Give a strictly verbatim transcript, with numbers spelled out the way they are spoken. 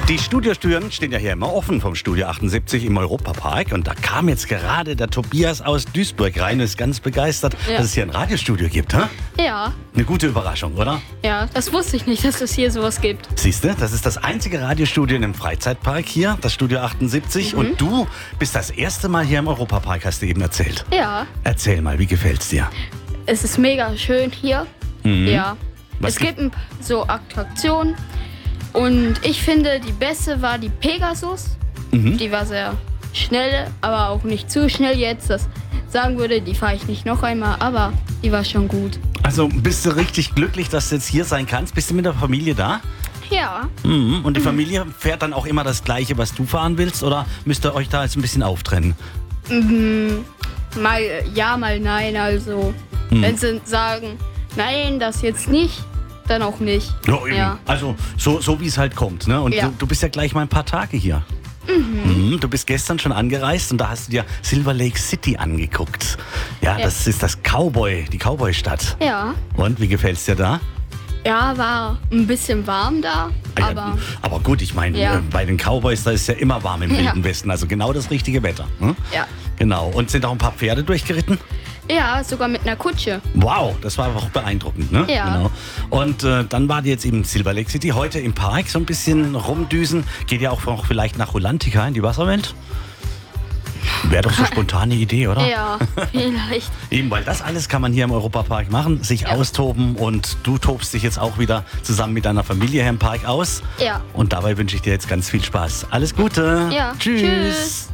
Die Studiotüren stehen ja hier immer offen vom Studio achtundsiebzig im Europapark. Und da kam jetzt gerade der Tobias aus Duisburg rein und ist ganz begeistert, Ja. dass es hier ein Radiostudio gibt. Hä? Ja, Eine gute Überraschung, oder? ja, das wusste ich nicht, dass es hier sowas gibt. Siehst du, das ist das einzige Radiostudio im Freizeitpark hier, das Studio achtundsiebzig. Und du bist das erste Mal hier im Europapark, hast du eben erzählt. Ja, Erzähl mal, wie gefällt's dir? es ist mega schön hier. Ja, Was es gibt ein p- so Attraktionen. Und ich finde, die beste war die Pegasus. Die war sehr schnell, aber auch nicht zu schnell jetzt. Das sagen würde, die fahre ich nicht noch einmal, aber die war schon gut. Also bist du richtig glücklich, dass du jetzt hier sein kannst? Bist du mit der Familie da? Ja, Mhm. Und die Familie fährt dann auch immer das Gleiche, was du fahren willst? Oder müsst ihr euch da jetzt ein bisschen auftrennen? mal ja, mal nein. Also, wenn sie sagen, nein, das jetzt nicht, dann auch nicht. Ja, eben. Ja. Also so, so wie es halt kommt. Ne? Und Ja. du, du bist ja gleich mal ein paar Tage hier. Mhm. Du bist gestern schon angereist und da hast du dir Silver Lake City angeguckt. Ja, Ja. das ist das Cowboy, die Cowboy-Stadt. Ja, Und wie gefällt's dir da? ja, war ein bisschen warm da, Ja, aber aber gut, ich meine, Ja. äh, bei den Cowboys, da ist ja immer warm im Ja. Wilden Westen. Also genau das richtige Wetter. Hm? ja. Genau. Und sind auch ein paar Pferde durchgeritten? Ja, sogar mit einer Kutsche. Wow, das war auch beeindruckend, ne? Ja. Genau. Und äh, dann war die jetzt eben in Silver Lake City, heute im Park so ein bisschen rumdüsen. Geht ja auch noch vielleicht nach Rulantica in die Wasserwelt. Wäre doch so eine spontane Idee, oder? Ja, vielleicht. Eben, weil das alles kann man hier im Europapark machen, sich Ja. austoben und du tobst dich jetzt auch wieder zusammen mit deiner Familie hier im Park aus. Ja. Und dabei wünsche ich dir jetzt ganz viel Spaß. Alles Gute. Ja, Tschüss. tschüss.